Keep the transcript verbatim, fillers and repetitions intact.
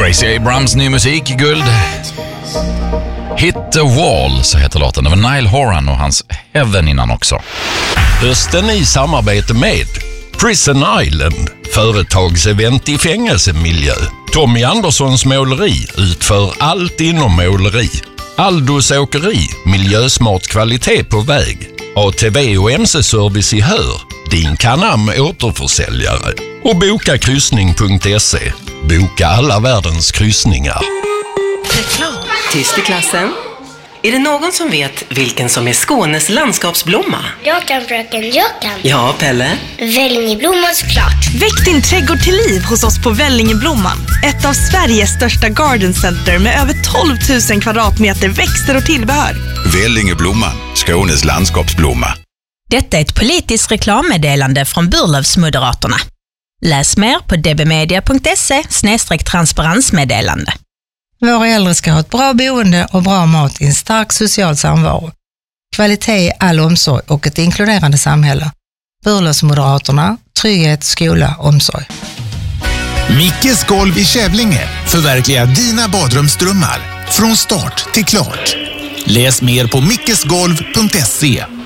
Gracie Abrams, ny musik, guld. Hit the Wall, så heter låten. Det var Niall Horan och hans Heaven innan också. Hösten i samarbete med Prison Island, företagsevent i fängelsemiljö. Tommy Anderssons måleri utför allt inom måleri. Aldos åkeri, miljösmart kvalitet på väg. A T V och M C-service i Hör, din Canam återförsäljare. Och boka kryssning punkt se. Boka alla världens kryssningar. Reklam. Tyst i klassen. Är det någon som vet vilken som är Skånes landskapsblomma? Jag kan, fröken, jag kan. Ja, Pelle? Vällingeblomman såklart. Väck din trädgård till liv hos oss på Vällingeblomman. Ett av Sveriges största garden center med över tolv tusen kvadratmeter växter och tillbehör. Vällingeblomman, Skånes landskapsblomma. Detta är ett politiskt reklammeddelande från Burlövsmoderaterna. Läs mer på dbmedia punkt se snedstreck transparensmeddelande. Våra äldre ska ha ett bra boende och bra mat i en stark social samvaro. Kvalitet i all omsorg och ett inkluderande samhälle. Burlövsmoderaterna, trygghet, skola, omsorg. Mickes golv i Kävlinge förverkligar dina badrumsdrömmar från start till klart. Läs mer på mickesgolv punkt se.